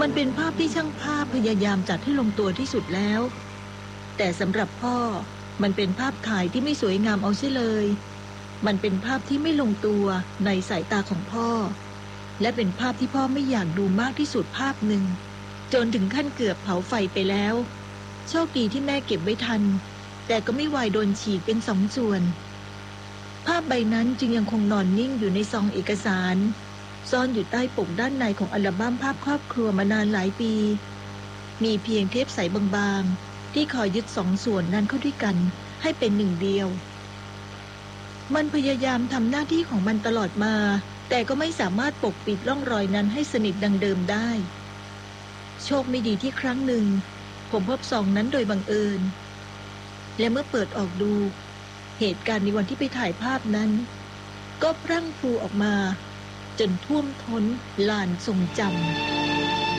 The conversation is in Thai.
มันเป็นภาพที่ช่างภาพพยายามจัดให้ลงตัวที่สุดแล้วแต่สำหรับพ่อมันเป็นภาพถ่ายที่ไม่สวยงามเอาเสียเลยมันเป็นภาพที่ไม่ลงตัวในสายตาของพ่อและเป็นภาพที่พ่อไม่อยากดูมากที่สุดภาพหนึ่งจนถึงขั้นเกือบเผาไฟไปแล้วโชคดีที่แม่เก็บไว้ทันแต่ก็ไม่ไหวโดนฉีกเป็นสองส่วนภาพใบนั้นจึงยังคงนอนนิ่งอยู่ในซองเอกสารซ่อนอยู่ใต้ปกด้านในของอัลบั้มภาพครอบครัวมานานหลายปีมีเพียงเทปใสบางๆที่คอยยึดสองส่วนนั้นเข้าด้วยกันให้เป็นหนึ่งเดียวมันพยายามทำหน้าที่ของมันตลอดมาแต่ก็ไม่สามารถปกปิดร่องรอยนั้นให้สนิทดังเดิมได้โชคไม่ดีที่ครั้งหนึ่งผมพบซองนั้นโดยบังเอิญและเมื่อเปิดออกดูเหตุการณ์ในวันที่ไปถ่ายภาพนั้นก็พรั่งพรูออกมาจนท่วมท้นลานทรงจำ